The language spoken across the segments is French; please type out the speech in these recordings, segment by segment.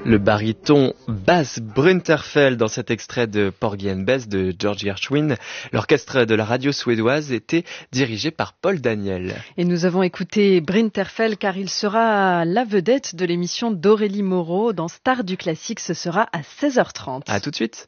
Le baryton Bas Brunterfeld dans cet extrait de Porgy and Bess de George Gershwin. L'orchestre de la radio suédoise était dirigé par Paul Daniel. Et nous avons écouté Brunterfeld car il sera la vedette de l'émission d'Aurélie Moreau dans Star du classique. Ce sera à 16h30. À tout de suite.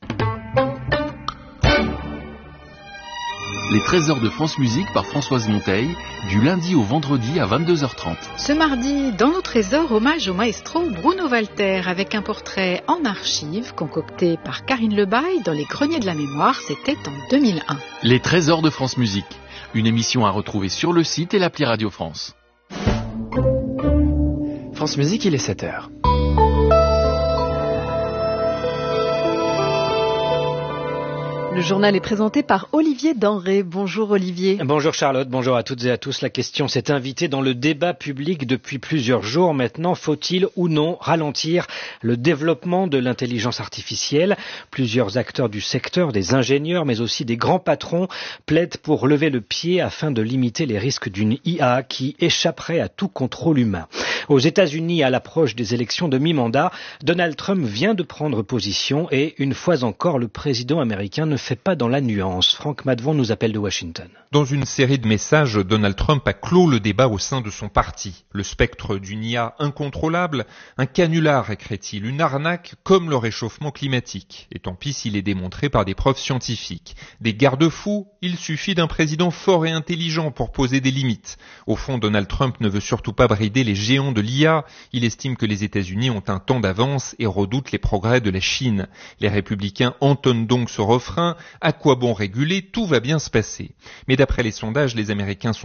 Les trésors de France Musique par Françoise Monteil, du lundi au vendredi à 22h30. Ce mardi, dans nos trésors, hommage au maestro Bruno Walter avec un portrait en archives concocté par Karine Lebaille dans les Greniers de la Mémoire, c'était en 2001. Les trésors de France Musique, une émission à retrouver sur le site et l'appli Radio France. France Musique, il est 7h. Le journal est présenté par Olivier Denré. Bonjour Olivier. Bonjour Charlotte, bonjour à toutes et à tous. La question s'est invitée dans le débat public depuis plusieurs jours maintenant. Faut-il ou non ralentir le développement de l'intelligence artificielle ? Plusieurs acteurs du secteur, des ingénieurs mais aussi des grands patrons plaident pour lever le pied afin de limiter les risques d'une IA qui échapperait à tout contrôle humain. Aux États-Unis, à l'approche des élections de mi-mandat, Donald Trump vient de prendre position et une fois encore, le président américain ne fait pas dans la nuance. Franck Madvon nous appelle de Washington. Dans une série de messages, Donald Trump a clos le débat au sein de son parti. Le spectre d'une IA incontrôlable, un canular, écrit-il, une arnaque comme le réchauffement climatique. Et tant pis s'il est démontré par des preuves scientifiques. Des garde-fous, il suffit d'un président fort et intelligent pour poser des limites. Au fond, Donald Trump ne veut surtout pas brider les géants de l'IA. Il estime que les États-Unis ont un temps d'avance et redoute les progrès de la Chine. Les républicains entonnent donc ce refrain: à quoi bon réguler, tout va bien se passer. Mais d'après les sondages, les Américains sont